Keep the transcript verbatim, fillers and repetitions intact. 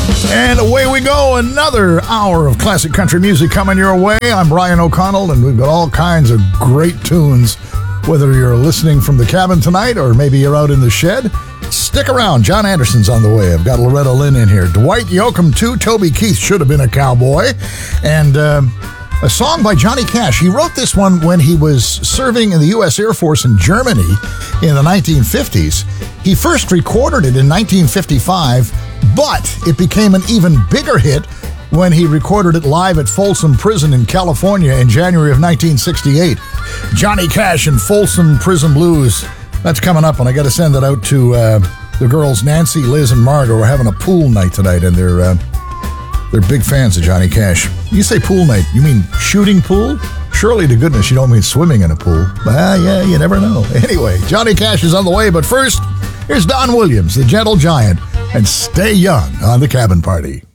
And away we go, another hour of classic country music coming your way. I'm Brian O'Connell, and we've got all kinds of great tunes. Whether you're listening from the cabin tonight or maybe you're out in the shed, stick around. John Anderson's on the way. I've got Loretta Lynn in here. Dwight Yoakam, too. Toby Keith, Should Have Been a Cowboy. And uh, a song by Johnny Cash. He wrote this one when he was serving in the U S Air Force in Germany in the nineteen fifties. He first recorded it in nineteen fifty-five, but it became an even bigger hit when he recorded it live at Folsom Prison in California in January of nineteen sixty-eight. Johnny Cash and Folsom Prison Blues. That's coming up, and I got to send it out to uh, the girls, Nancy, Liz, and Margot. We're having a pool night tonight, and they're uh, they're big fans of Johnny Cash. You say pool night, you mean shooting pool? Surely to goodness you don't mean swimming in a pool. Ah, yeah, you never know. Anyway, Johnny Cash is on the way, but first, here's Don Williams, the Gentle Giant, and Stay Young on The Cabin Party.